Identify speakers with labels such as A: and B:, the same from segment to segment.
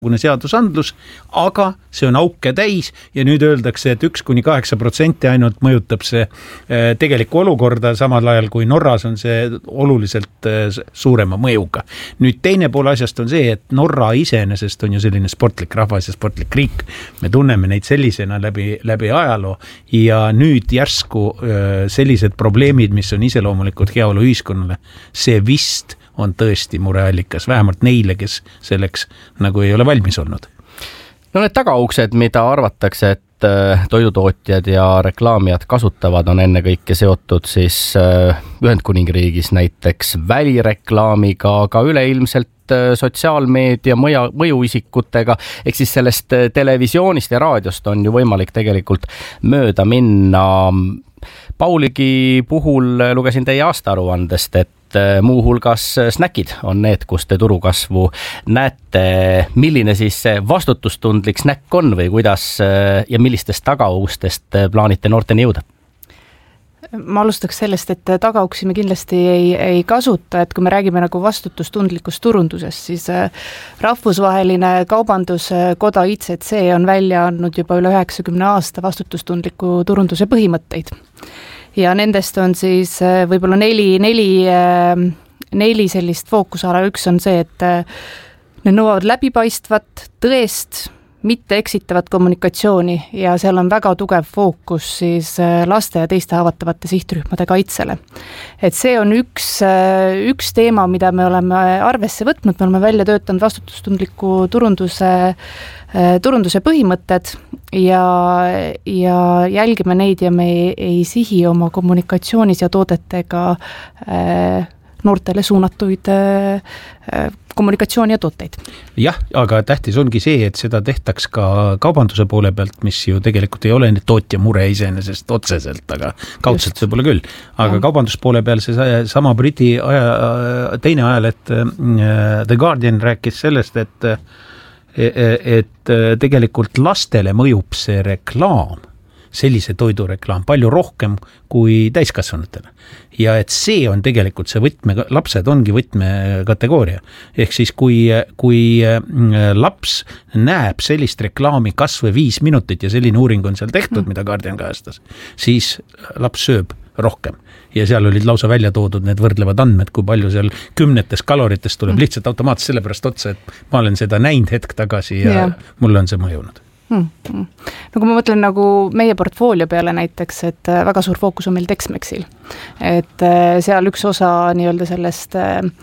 A: seadusandlus, aga see on auke täis ja nüüd öeldakse, et 1–8% ainult mõjutab see tegelikku olukorda, samal ajal kui Norras on see oluliselt suurema mõjuga. Nüüd teine pool asjast on see, et Norra iseenesest on ju selline sportlik rahvas ja sportlik riik. Me tunneme neid sellisena läbi ajaloo ja nüüd järsku sellised probleemid, mis on iseloomulikud heaolu ühiskonnale, see vist on tõesti mureallikas, vähemalt neile, kes selleks nagu ei ole valmis olnud.
B: No need tagauksed, mida arvatakse, et toidutootjad ja reklaamijad kasutavad, on ennekõike seotud siis Ühendkuningriigis näiteks välireklaamiga, aga üleilmselt sotsiaalmeedia mõjuisikutega, ehk siis sellest televisioonist ja raadiost on ju võimalik tegelikult mööda minna. Pauligi puhul lugesin teie aastaaruandest, et muuhulgas snäkid on need, kus te turukasvu näete. Milline siis vastutustundlik snäkk on või kuidas ja millistest tagaustest plaanite noorteni jõuda?
C: Ma alustaks sellest, et tagauksi me kindlasti ei kasuta, et kui me räägime nagu vastutustundlikust turundusest, siis rahvusvaheline kaubanduskoda ICC on välja andnud juba üle 90 aasta vastutustundliku turunduse põhimõtteid. Ja nendest on siis võib-olla neli sellist fookusala. Üks on see, et need nõuavad läbipaistvat, tõest, mitte eksitavat kommunikatsiooni ja seal on väga tugev fookus siis laste ja teiste haavatavate sihtrühmade kaitsele. Et see on üks teema, mida me oleme arvesse võtnud, me oleme välja töötanud vastutustundliku turunduse põhimõtted ja jälgime neid ja me ei sihi oma kommunikatsioonis ja toodetega noortele suunatuid kommunikatsiooni ja tooteid.
A: Jah, aga tähtis ongi see, et seda tehtaks ka kaubanduse poole pealt, mis ju tegelikult ei ole tootja mure iseenesest otseselt, aga kaudselt võib-olla küll. Aga kaubanduspoole peal see sama Briti teine ajal, et The Guardian rääkis sellest, et tegelikult lastele mõjub see reklaam, sellise toidureklaam palju rohkem kui täiskasvanutele. Ja et see on tegelikult see lapsed ongi võtmekategooria. Ehk siis kui laps näeb sellist reklaami kas või 5 minutit ja selline uuring on seal tehtud, mida Guardian kajastas, siis laps sööb rohkem. Ja seal olid lausa välja toodud need võrdlevad andmed, kui palju seal 10 kaloritest tuleb lihtsalt automaatselt sellepärast otsa, et ma olen seda näinud hetk tagasi ja mulle on see mõjunud.
C: No kui ma mõtlen nagu meie portfoolio peale näiteks, et väga suur fookus on meil Tex-Mexil. Et seal üks osa nii-öelda sellest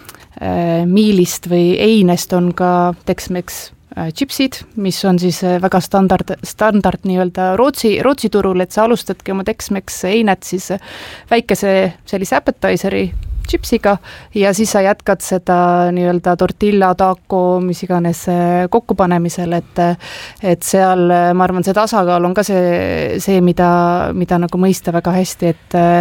C: miilist või einest on ka Tex-Mex chipsid, mis on siis väga standard nii-öelda Rootsi turul, et sa alustadki oma Tex-Mex einet siis väikese sellise appetizeri chipsiga ja siis sa jätkad seda nii-öelda tortilla, taco, mis iganes kokkupanemisel, et seal, ma arvan, see tasakaal on ka see mida nagu mõista väga hästi,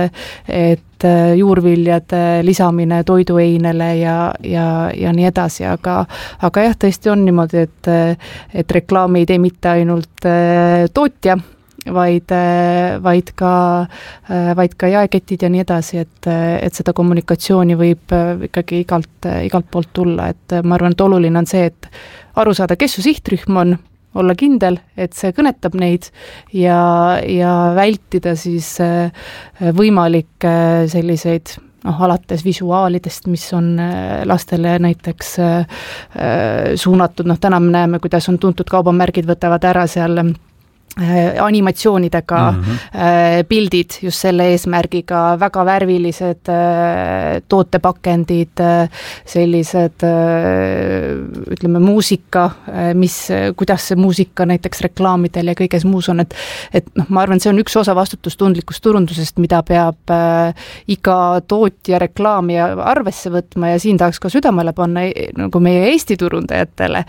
C: et juurviljade lisamine toidueinele ja nii edasi, aga jah, tõesti on niimoodi, et reklaami ei tee mitte ainult tootja, vaid ka jaeketid ja nii edasi, et seda kommunikatsiooni võib ikkagi igalt poolt tulla, et ma arvan, et oluline on see, et aru saada, kes su sihtrühm on, olla kindel, et see kõnetab neid ja vältida siis võimalikke selliseid alates visuaalidest, mis on lastele näiteks suunatud, täna me näeme, kuidas on tuntud kaubamärgid võtavad ära seal animatsioonidega pildid just selle eesmärgiga, väga värvilised tootepakendid, sellised ütleme muusika, kuidas see muusika näiteks reklaamidel ja kõiges muus on, et ma arvan, see on üks osa vastutustundlikust turundusest, mida peab iga tootja reklaamija arvesse võtma ja siin tahaks ka südamele panna nagu meie Eesti turundajatele,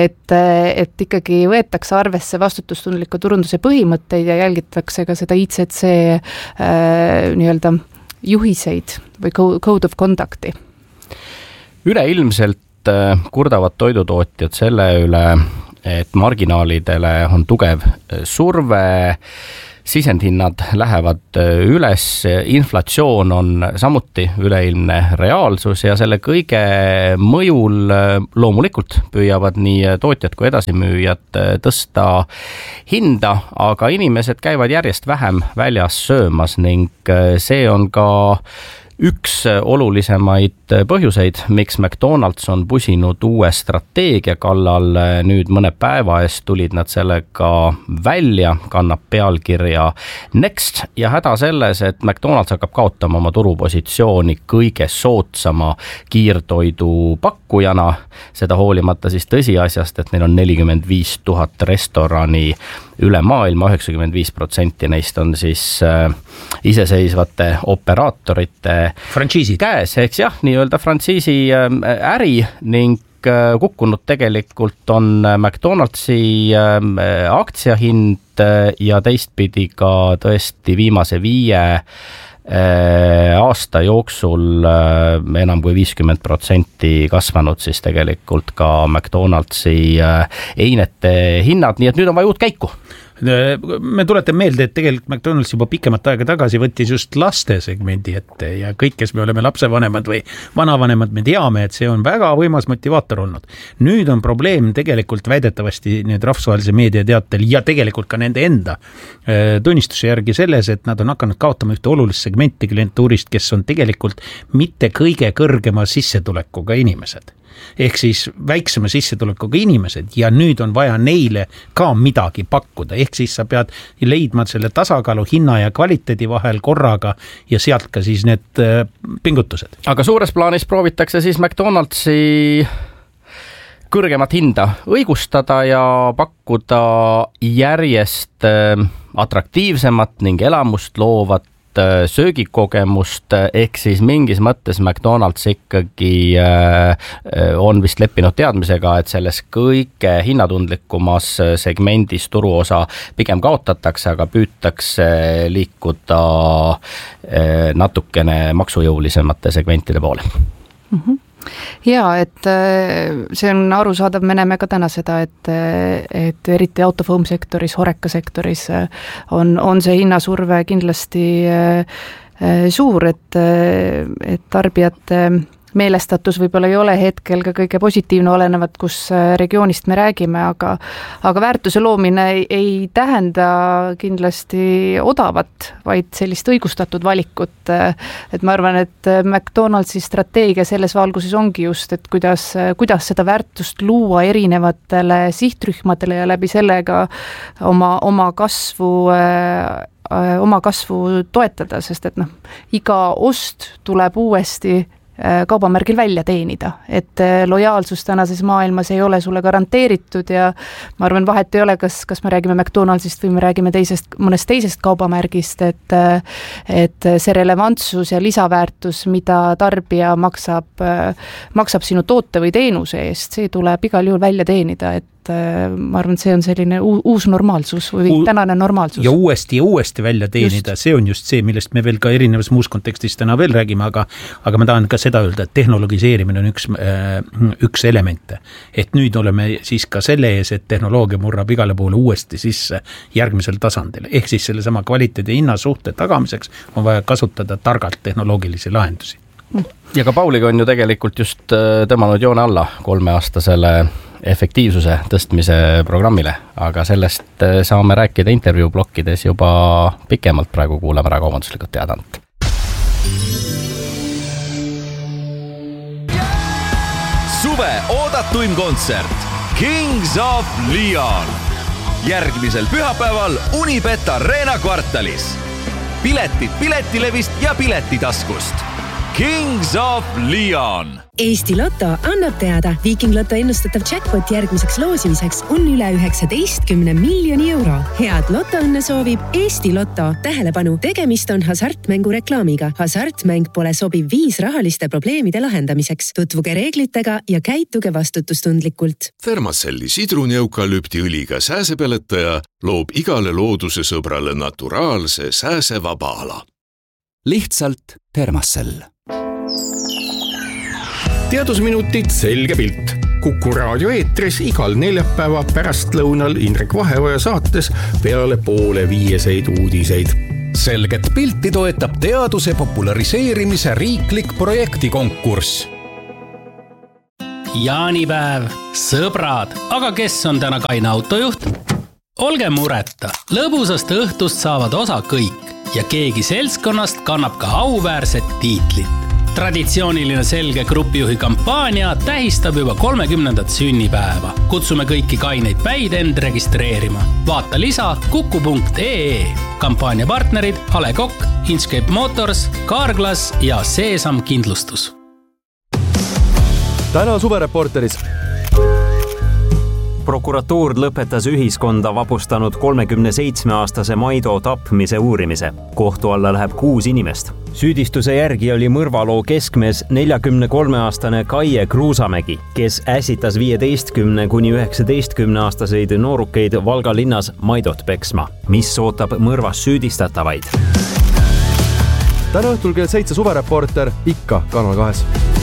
C: et ikkagi võetakse arvesse vastutustundliku turunduse põhimõtteid ja jälgitakse ka seda ICC nii-öelda juhiseid või code of conduct'i.
B: Üleilmselt kurdavad toidutootjad selle üle, et marginaalidele on tugev surve. sisendhinnad lähevad üles, inflatsioon on samuti üleilmne reaalsus ja selle kõige mõjul loomulikult püüavad nii tootjad kui edasimüüjad tõsta hinda, aga inimesed käivad järjest vähem väljas söömas ning see on ka üks olulisemaid põhjuseid, miks McDonald's on pusinud uue strateegia kallal. Nüüd mõne päeva eest tulid nad sellega välja, kannab pealkirja Next ja häda selles, et McDonald's hakkab kaotama oma turupositsiooni kõige soodsama kiirtoidu pakkujana. Seda hoolimata siis tõsiasjast, et neil on 45 000 restorani üle maailma, 95% neist on siis iseseisvate operaatorite
A: frantsiisid
B: käes, eks jah, nii-öelda frantsiisi äri ning kukkunud tegelikult on McDonald'si aktsiahind ja teistpidi ka tõesti viimase 5 aasta jooksul enam kui 50% kasvanud siis tegelikult ka McDonald'si einete hinnad, nii et nüüd on vaja uut käiku.
A: Me tuletame meelde, et tegelikult McDonald's juba pikemat aega tagasi võttis just laste segmendi ette ja kõik, kes me oleme lapsevanemad või vanavanemad, me teame, et see on väga võimas motivaator olnud. Nüüd on probleem tegelikult väidetavasti need rahvusvahelise meediateatel ja tegelikult ka nende enda tunnistuse järgi selles, et nad on hakanud kaotama ühte olulist segmenti klientuurist, kes on tegelikult mitte kõige kõrgema sissetulekuga inimesed. Ehk siis väiksema sissetulekuga inimesed ja nüüd on vaja neile ka midagi pakkuda. Ehk siis sa pead leidma selle tasakaalu hinna ja kvaliteedi vahel korraga ja sealt ka siis need pingutused.
B: Aga suures plaanis proovitakse siis McDonald'si kõrgemat hinda õigustada ja pakkuda järjest atraktiivsemat ning elamust loovat söögikogemust, ehk siis mingis mõttes McDonald's ikkagi on vist leppinud teadmisega, et selles kõige hinnatundlikumas segmendis turuosa pigem kaotatakse, aga püütakse liikuda natukene maksujõulisemate segmentide poole.
C: Ja, et see on arusaadav, me näeme ka täna seda, et eriti autofoam sektoris, Horeca sektoris on see hinnasurve kindlasti suur, et tarbijate meelestatus võib-olla ei ole hetkel ka kõige positiivne, olenevat, kus regioonist me räägime, aga väärtuse loomine ei tähenda kindlasti odavat, vaid sellist õigustatud valikut. Et ma arvan, et McDonald'si strateegia selles valguses ongi just, et kuidas seda väärtust luua erinevatele sihtrühmadele ja läbi sellega oma kasvu toetada, sest et iga ost tuleb uuesti kaubamärgil välja teenida, et lojaalsus tänases maailmas ei ole sulle garanteeritud ja ma arvan, vahet ei ole, kas me räägime McDonald'sist või me räägime mõnest teisest kaubamärgist, et see relevantsus ja lisaväärtus, mida tarbija maksab sinu toote või teenuse eest, see tuleb igal juhul välja teenida, et ma arvan, et see on selline uus normaalsus või tänane normaalsus.
A: Ja uuesti välja teenida, just. See on just see, millest me veel ka erinevas muus kontekstis täna veel räägime, aga ma tahan ka seda öelda, et tehnologiseerimine on üks elemente. Et nüüd oleme siis ka selle ees, et tehnoloogia murrab igale poole uuesti sisse järgmisel tasandil. Ehk siis selle sama kvaliteedi hinna suhte tagamiseks on vaja kasutada targalt tehnoloogilisi lahendusi.
B: Ja ka Pauliga on ju tegelikult just tõmmanud joone alla 3-aastasele efektiivsuse tõstmise programmile, aga sellest saame rääkida intervjuublokkides juba pikemalt, praegu kuulame ära kaubanduslikult teadant.
D: Suve oodatuim kontsert Kings of Leon. Järgmisel pühapäeval Unibet Arena kvartalis. Piletid Piletilevist ja Piletitaskust. Kings of Leon.
E: Eesti Lotto annab teada, Viking Lotto ennustatav jackpot järgmiseks loosimiseks on üle 19 miljoni euro. Head lotoõnne soovib Eesti Lotto. Tähelepanu, tegemist on hasartmängu reklaamiga. Hasartmäng pole sobiv viis rahaliste probleemide lahendamiseks. Tutvuge reeglitega ja käituge vastutustundlikult.
F: Thermacelli sidrunieukalüptiõliga sääsepeletaja loob igale looduse sõbrale naturaalse sääsevaba ala.
G: Lihtsalt Thermacell.
H: Teadusminutid selge pilt.
G: Kuku raadio eetris igal neljapäeva pärastlõunal Indrek Vaheoja saates peale 4:30 uudiseid.
H: Selget pilti toetab teaduse populariseerimise riiklik projektikonkurss.
I: Jaanipäev, sõbrad, aga kes on täna kaine autojuht? Olge mureta, lõbusast õhtust saavad osa kõik ja keegi seltskonnast kannab ka auväärset tiitlit. Traditsiooniline selge grupijuhi kampaania tähistab juba 30. sünnipäeva. Kutsume kõiki kaineid päid end registreerima. Vaata lisa kuku.ee. Kampaania partnerid A. Le Coq, Inchcape Motors, Carglass ja Seesam Kindlustus.
J: Täna suvereporteris. Prokuratuur lõpetas ühiskonda vapustanud 37-aastase Maido tapmise uurimise. Kohtu alla läheb 6 inimest. Süüdistuse järgi oli mõrvaloo keskmees 43-aastane Kaie Kruusamägi, kes ässitas 15–19-aastaseid noorukeid Valga linnas Maidot peksma, mis ootab mõrvas süüdistatavaid.
K: Täna õhtul kell 7 suvereporter ikka Kanal 2.